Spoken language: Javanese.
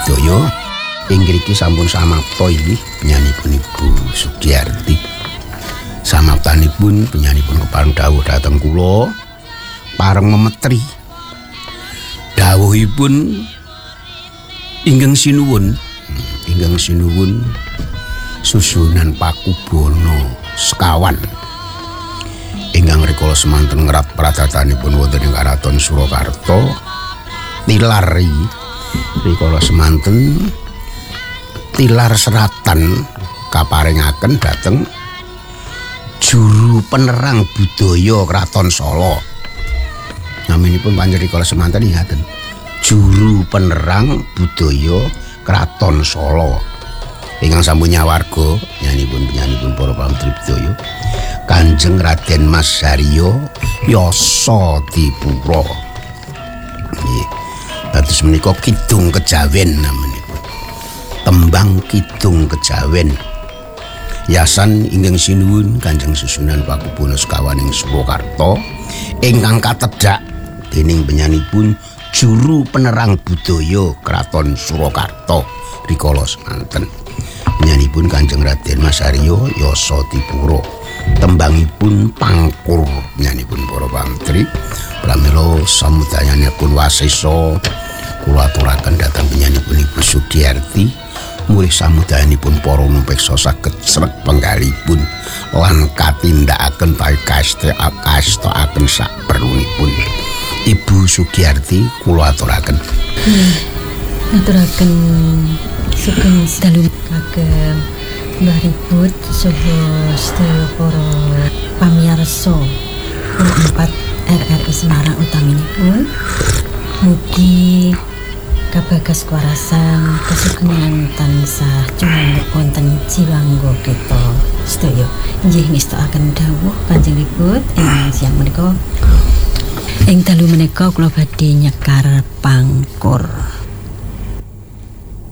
Tribedaya ing mriki sampun samapta inggih penyanipun Ibu Sugiyarti. Samaptanipun penyanipun kepareng dawuh dhateng kula pareng memetri. Dawuhipun ingkang sinuwun susunan Pakubono sekawan ingkang rikala semanten ngerat pradatanipun wonten ing Karaton Surakarta tilar rikala semanten tilar seratan kaparingaken dhateng juru penerang budaya Kraton Sala. Naminipun panjenengan rikala semanten ngaten. Juru penerang budaya Kraton Sala. Ingkang sampun nyawarga penyanipun para Tribedaya Kanjeng Raden Mas Haryo Yasadipura. Nggih. Dados menika Kidung Kejawen namanipun. Tembang Kidung Kejawen. Yasan ingkang sinuwun Kanjeng Susunan Pakubono sekawan ing Surakarta ingkang katedhak dening penyanipun Juru Penerang Budaya Kraton Surakarta rikala semanten. Penyanipun Kanjeng Raden Mas Haryo Yasadipura. Tembangipun Pangkur penyanipun para pamtri. Pramila samudayanipun wasesa kula aturaken dhateng penyanipun Ibu Sugiyarti. Mulih samudayanipun para numpeksa saged sreg penggalipun lan katindakaken kastakaken saperlunipun. Ibu Sugiyarti kula aturaken. Aturaken sugeng dalu kagem Mbah Ribut saha sedaya para pamirsa 4 RRI Semarang utaminipun. Mugi kabagas kewarasan kasugengan tansah cumanuk wonten jiwangga kita sedaya. Inggih ngestakaken dawuh Kanjeng Ribut ing siang menika. Ing dalu menika kula badhe nyekar Pangkur.